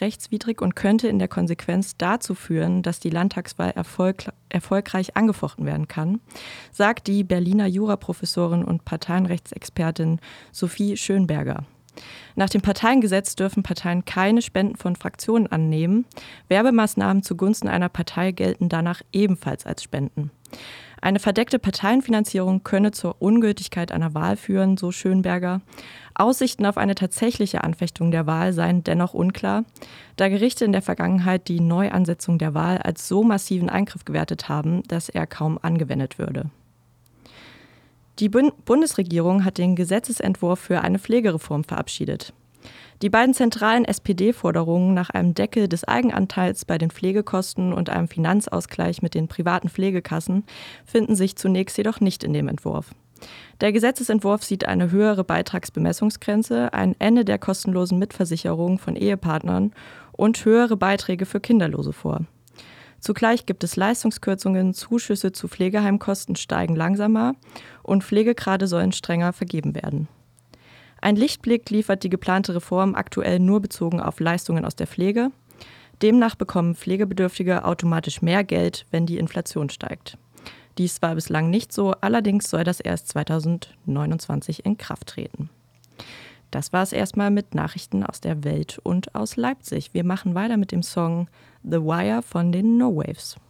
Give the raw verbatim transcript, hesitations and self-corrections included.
rechtswidrig und könnte in der Konsequenz dazu führen, dass die Landtagswahl erfolg- erfolgreich angefochten werden kann, sagt die Berliner Juraprofessorin und Parteienrechtsexpertin Sophie Schönberger. Nach dem Parteiengesetz dürfen Parteien keine Spenden von Fraktionen annehmen. Werbemaßnahmen zugunsten einer Partei gelten danach ebenfalls als Spenden. Eine verdeckte Parteienfinanzierung könne zur Ungültigkeit einer Wahl führen, so Schönberger. Aussichten auf eine tatsächliche Anfechtung der Wahl seien dennoch unklar, da Gerichte in der Vergangenheit die Neuansetzung der Wahl als so massiven Eingriff gewertet haben, dass er kaum angewendet würde. Die Bundesregierung hat den Gesetzesentwurf für eine Pflegereform verabschiedet. Die beiden zentralen S P D-Forderungen nach einem Deckel des Eigenanteils bei den Pflegekosten und einem Finanzausgleich mit den privaten Pflegekassen finden sich zunächst jedoch nicht in dem Entwurf. Der Gesetzesentwurf sieht eine höhere Beitragsbemessungsgrenze, ein Ende der kostenlosen Mitversicherung von Ehepartnern und höhere Beiträge für Kinderlose vor. Zugleich gibt es Leistungskürzungen, Zuschüsse zu Pflegeheimkosten steigen langsamer und Pflegegrade sollen strenger vergeben werden. Ein Lichtblick liefert die geplante Reform aktuell nur bezogen auf Leistungen aus der Pflege. Demnach bekommen Pflegebedürftige automatisch mehr Geld, wenn die Inflation steigt. Dies war bislang nicht so, allerdings soll das erst zweitausendneunundzwanzig in Kraft treten. Das war es erstmal mit Nachrichten aus der Welt und aus Leipzig. Wir machen weiter mit dem Song The Wire von den No Waves.